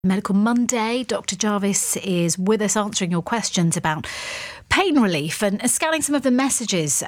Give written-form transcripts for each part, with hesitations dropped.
Medical Monday. Dr. Jarvis is with us answering your questions about pain relief and scanning some of the messages,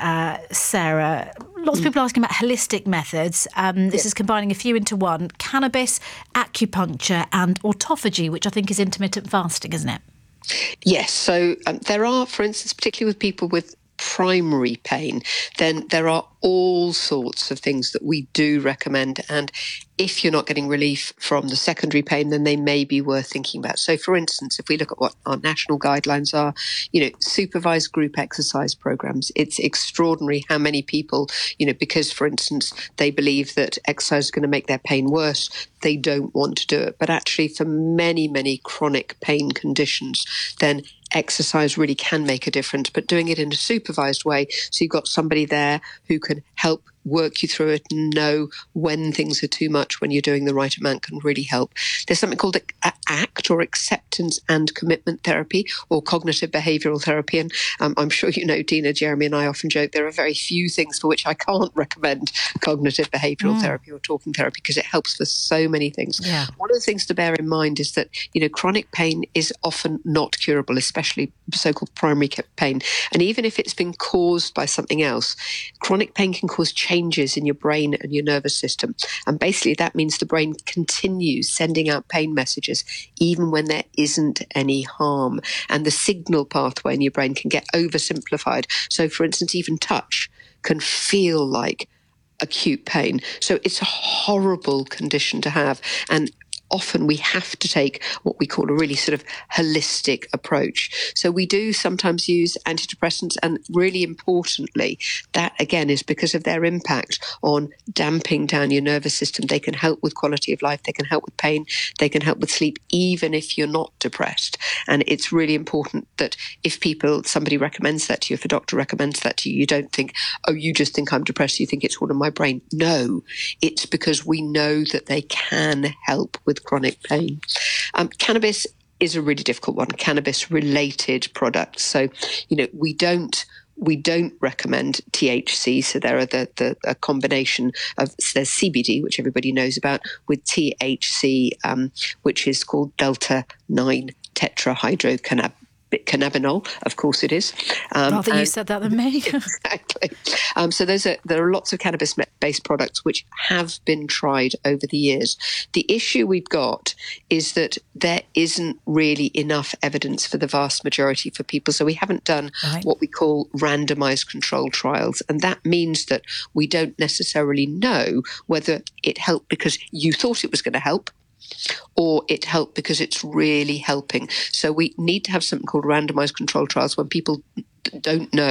Sarah. Lots of people asking about holistic methods. This is combining a few into one: cannabis, acupuncture and autophagy, which I think is intermittent fasting, isn't it? Yes. So there are, for instance, particularly with people with primary pain, then there are all sorts of things that we do recommend. And if you're not getting relief from the secondary pain, then they may be worth thinking about. So, for instance, if we look at what our national guidelines are, supervised group exercise programs, it's extraordinary how many people, because, for instance, they believe that exercise is going to make their pain worse, they don't want to do it. But actually, for many, many chronic pain conditions, then exercise really can make a difference, but doing it in a supervised way. So you've got somebody there who can help work you through it and know when things are too much, when you're doing the right amount, can really help. There's something called ACT, or acceptance and commitment therapy, or cognitive behavioural therapy. And I'm sure you know, Dina, Jeremy and I often joke there are very few things for which I can't recommend cognitive behavioural therapy or talking therapy, because it helps for so many things. Yeah. One of the things to bear in mind is that, chronic pain is often not curable, especially so-called primary pain. And even if it's been caused by something else, chronic pain can cause changes in your brain and your nervous system. And basically that means the brain continues sending out pain messages even when there isn't any harm. And the signal pathway in your brain can get oversimplified. So, for instance, even touch can feel like acute pain. So it's a horrible condition to have. And often we have to take what we call a really sort of holistic approach. So we do sometimes use antidepressants, and really importantly, that again is because of their impact on damping down your nervous system. They can help with quality of life, they can help with pain, they can help with sleep, even if you're not depressed. And it's really important that if somebody recommends that to you, if a doctor recommends that to you, you don't think, oh, you just think I'm depressed, you think it's all in my brain. No, it's because we know that they can help with chronic pain. Cannabis is a really difficult one. Cannabis-related products. So, we don't recommend THC. So there are a combination of, there's CBD, which everybody knows about, with THC, which is called delta-9 tetrahydrocannabinol, of course it is. Rather you said that than me. Exactly. So there are lots of cannabis-based products which have been tried over the years. The issue we've got is that there isn't really enough evidence for the vast majority for people. So we haven't done what we call randomized controlled trials. And that means that we don't necessarily know whether it helped because you thought it was going to help, or it helped because it's really helping. So we need to have something called randomized controlled trials when people don't know